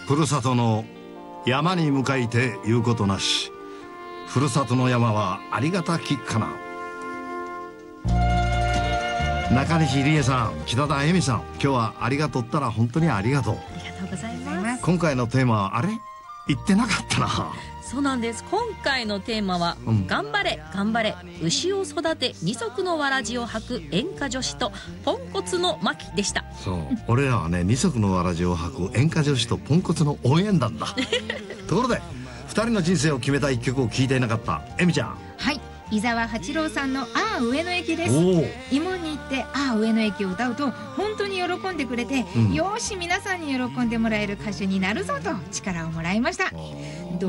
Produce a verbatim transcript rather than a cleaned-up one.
ふるさとの山に向かいて言うことなし。ふるさとの山はありがたきかな。中西理恵さん、北田恵美さん、今日はありがとったら本当にありがとう。 ありがとうございます。 今回のテーマはあれ言ってなかったな。 そうなんです。今回のテーマは、うん、頑張れ頑張れ牛を育て二足のわらじを履く演歌女子とポンコツの牧でした。 そう俺らはね、二足のわらじを履く演歌女子とポンコツの応援団だところでふたりの人生を決めた一曲を聴いていなかった恵美ちゃん。 はい、伊沢八郎さんのああ上野駅です。慰問に行ってああ上野駅を歌うと本当に喜んでくれて、うん、よーし皆さんに喜んでもらえる歌手になるぞと力をもらいました。